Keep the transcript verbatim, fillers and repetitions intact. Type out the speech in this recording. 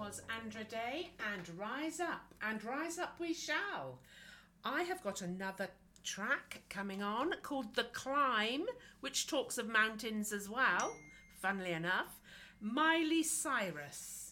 was Andra Day and Rise Up, and Rise Up we shall. I have got another track coming on called The Climb, which talks of mountains as well, funnily enough. Miley Cyrus.